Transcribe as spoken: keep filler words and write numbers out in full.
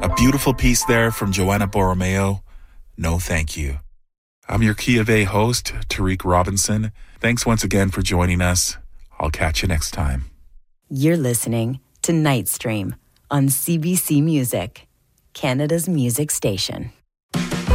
A beautiful piece there from Joanna Borromeo, No Thank You. I'm your Key of A host, Tariq Robinson. Thanks once again for joining us. I'll catch you next time. You're listening to Nightstream on C B C Music, Canada's music station.